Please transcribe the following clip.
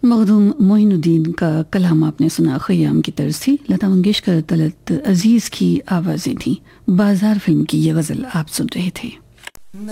मखदूम मोइनुद्दीन का कलाम आपने सुना, ख़याम की तर्ज थी। लता मंगेशकर, तलत अजीज़ की आवाज़ें थी। बाजार फिल्म की ये गज़ल आप सुन रहे थे।